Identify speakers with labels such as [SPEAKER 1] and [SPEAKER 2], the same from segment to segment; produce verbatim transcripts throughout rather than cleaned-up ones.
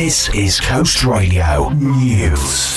[SPEAKER 1] This is Coast Radio News.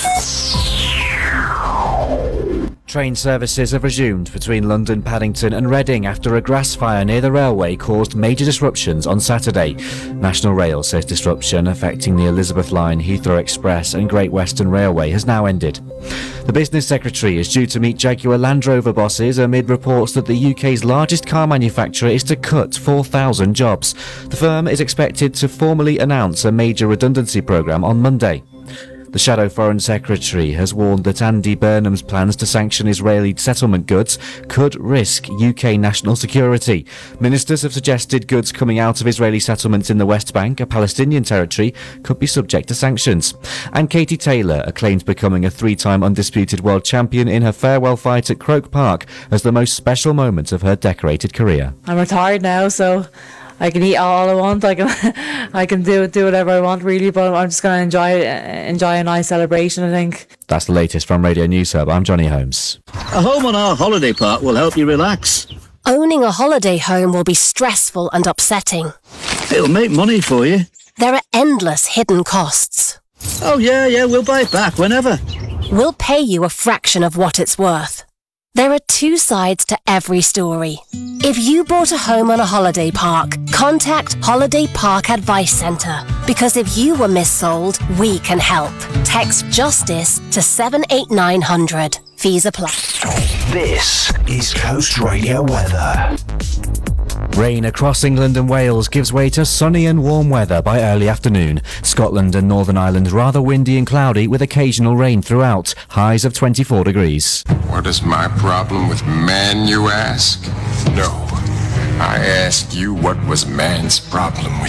[SPEAKER 2] Train services have resumed between London, Paddington and Reading after a grass fire near the railway caused major disruptions on Saturday. National Rail says disruption affecting the Elizabeth Line, Heathrow Express and Great Western Railway has now ended. The Business Secretary is due to meet Jaguar Land Rover bosses amid reports that the U K's largest car manufacturer is to cut four thousand jobs. The firm is expected to formally announce a major redundancy programme on Monday. The Shadow Foreign Secretary has warned that Andy Burnham's plans to sanction Israeli settlement goods could risk U K national security. Ministers have suggested goods coming out of Israeli settlements in the West Bank, a Palestinian territory, could be subject to sanctions. And Katie Taylor acclaimed becoming a three-time undisputed world champion in her farewell fight at Croke Park as the most special moment of her decorated career.
[SPEAKER 3] I'm retired now, so I can eat all I want. I can, I can do do whatever I want, really. But I'm just going to enjoy enjoy a nice celebration, I think.
[SPEAKER 2] That's the latest from Radio News Hub. I'm Johnny Holmes.
[SPEAKER 4] A home on our holiday park will help you relax.
[SPEAKER 5] Owning a holiday home will be stressful and upsetting.
[SPEAKER 4] It'll make money for you.
[SPEAKER 5] There are endless hidden costs.
[SPEAKER 4] Oh yeah, yeah, we'll buy it back whenever.
[SPEAKER 5] We'll pay you a fraction of what it's worth. There are two sides to every story. If you bought a home on a holiday park, contact Holiday Park Advice Centre. Because if you were missold, we can help. Text JUSTICE to seven eight nine hundred. Fees apply.
[SPEAKER 1] This is Coast Radio weather.
[SPEAKER 2] Rain across England and Wales gives way to sunny and warm weather by early afternoon. Scotland and Northern Ireland rather windy and cloudy with occasional rain throughout. Highs of twenty-four degrees.
[SPEAKER 6] What is my problem with man, you ask? No. I ask you what was man's problem with